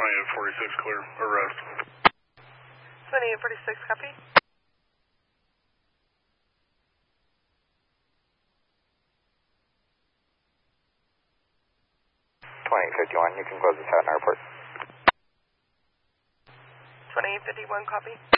2846 clear, arrest. 2846, copy. 2851, you can close the Satin Airport. 2851, copy.